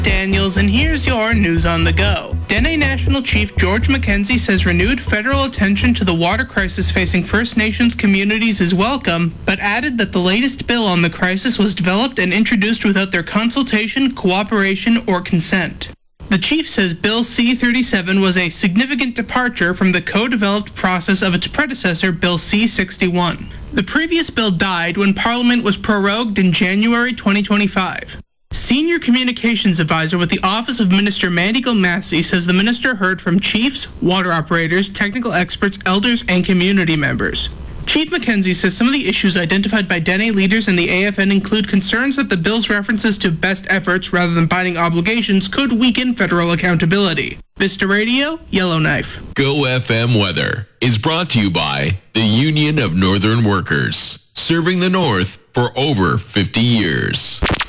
Daniels, and here's your news on the go. Dene National Chief George McKenzie says renewed federal attention to the water crisis facing First Nations communities is welcome, but added that the latest bill on the crisis was developed and introduced without their consultation, cooperation, or consent. The chief says Bill C-37 was a significant departure from the co-developed process of its predecessor, Bill C-61. The previous bill died when Parliament was prorogued in January 2025. Senior Communications Advisor with the Office of Minister Mandy Gilmassey says the minister heard from chiefs, water operators, technical experts, elders, and community members. Chief McKenzie says some of the issues identified by Dene leaders and the AFN include concerns that the bill's references to best efforts rather than binding obligations could weaken federal accountability. Vista Radio, Yellowknife. Go FM Weather is brought to you by the Union of Northern Workers, serving the North for over 50 years.